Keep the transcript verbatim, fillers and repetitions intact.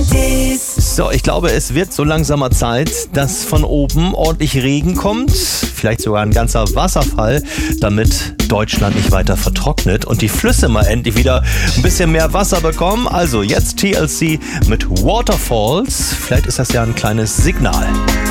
So, ich glaube, es wird so langsamer Zeit, dass von oben ordentlich Regen kommt, vielleicht sogar ein ganzer Wasserfall, damit Deutschland nicht weiter vertrocknet und die Flüsse mal endlich wieder ein bisschen mehr Wasser bekommen. Also jetzt T L C mit Waterfalls. Vielleicht ist das ja ein kleines Signal.